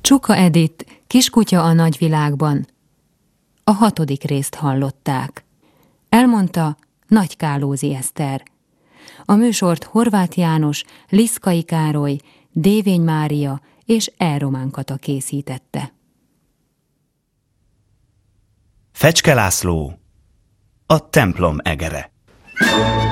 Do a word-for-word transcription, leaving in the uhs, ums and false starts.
Csuka Edith, Kiskutya a nagyvilágban. A hatodik részt hallották. Elmondta Nagy Kálózi Eszter. A műsort Horváth János, Liszkai Károly, Dévény Mária és E. Román Kata készítette. Fecske László, a templom egere.